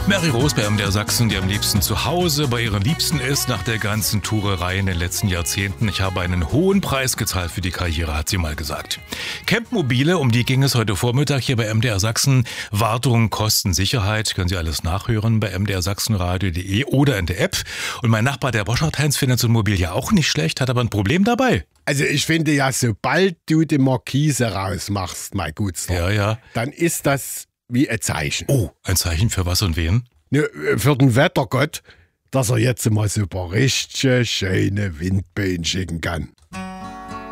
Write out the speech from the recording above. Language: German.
Mary Rose bei MDR Sachsen, die am liebsten zu Hause bei ihren Liebsten ist, nach der ganzen Tourerei in den letzten Jahrzehnten. Ich habe einen hohen Preis gezahlt für die Karriere, hat sie mal gesagt. Campmobile, um die ging es heute Vormittag hier bei MDR Sachsen. Wartung, Kosten, Sicherheit, können Sie alles nachhören bei mdrsachsenradio.de oder in der App. Und mein Nachbar, der Boschert-Heinz, findet so ein Mobil ja auch nicht schlecht, hat aber ein Problem dabei. Also ich finde ja, sobald du die Markise rausmachst, mein Gutsherr, Ja. dann ist das wie ein Zeichen. Oh, ein Zeichen für was und wen? Ne, für den Wettergott, dass er jetzt mal so ein paar richtig schöne Windböen schicken kann.